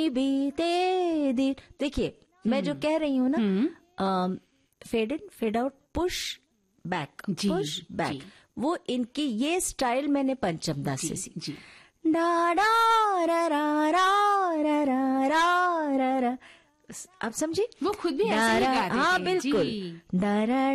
बीते दिन। देखिए मैं जो कह रही हूँ ना, fade in fade out, push back, push back, वो इनकी ये स्टाइल मैंने पंचम दास से सीखी। डा डा रा रा रा रा रा रा रा, आप समझी? वो खुद भी ऐसे ही गाते थे। हाँ बिल्कुल।